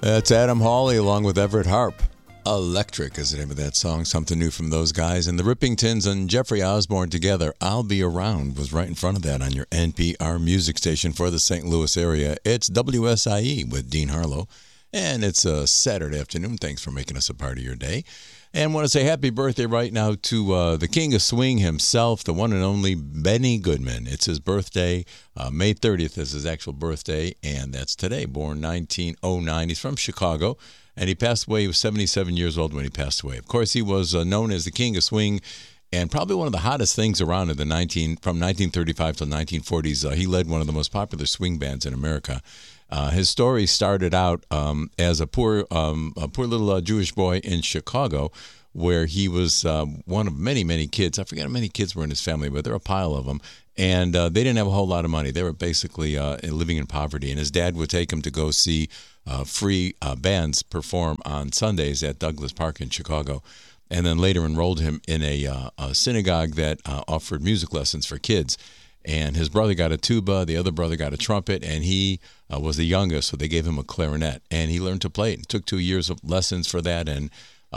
That's Adam Hawley along with Everett Harp. Electric is the name of that song, something new from those guys. And the Rippingtons and Jeffrey Osborne together, I'll Be Around, was right in front of that on your NPR music station for the St. Louis area. It's WSIE with Dean Harlow. And it's a Saturday afternoon. Thanks for making us a part of your day. And want to say happy birthday right now to the king of swing himself, the one and only Benny Goodman. It's his birthday. May 30th is his actual birthday, and that's today, born 1909. He's from Chicago, and he passed away. He was 77 years old when he passed away. Of course, he was known as the king of swing, and probably one of the hottest things around in the from 1935 to 1940s. He led one of the most popular swing bands in America. His story started out as a poor little Jewish boy in Chicago, where he was one of many, many kids. I forget how many kids were in his family, but there were a pile of them. And they didn't have a whole lot of money. They were basically living in poverty. And his dad would take him to go see free bands perform on Sundays at Douglas Park in Chicago. And then later enrolled him in a synagogue that offered music lessons for kids. And his brother got a tuba, the other brother got a trumpet, and he was the youngest, so they gave him a clarinet. And he learned to play it. It took 2 years of lessons for that and,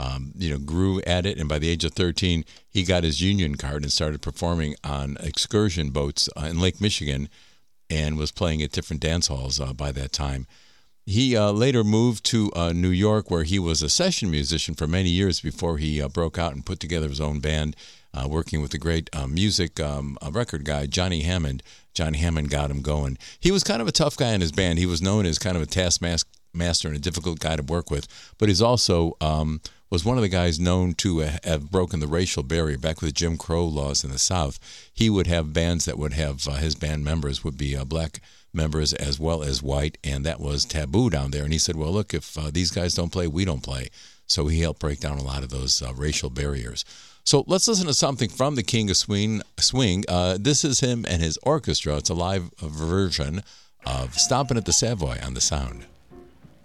grew at it. And by the age of 13, he got his union card and started performing on excursion boats in Lake Michigan and was playing at different dance halls by that time. He later moved to New York, where he was a session musician for many years before he broke out and put together his own band. Working with the great music record guy, Johnny Hammond. Johnny Hammond got him going. He was kind of a tough guy in his band. He was known as kind of a taskmaster and a difficult guy to work with, but he's also was one of the guys known to have broken the racial barrier. Back with the Jim Crow laws in the South, he would have bands that would have his band members would be black members as well as white, and that was taboo down there. And he said, well, look, if these guys don't play, we don't play. So he helped break down a lot of those racial barriers. So let's listen to something from the King of Swing. This is him and his orchestra. It's a live version of Stompin' at the Savoy on The Sound.